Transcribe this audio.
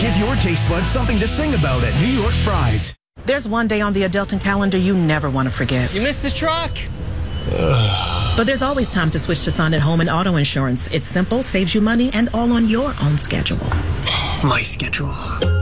Give your taste buds something to sing about at New York Fries. There's one day on the Adelton calendar you never want to forget. You missed the truck. But there's always time to switch to Sonnet Home and Auto Insurance. It's simple, saves you money, and all on your own schedule. My schedule.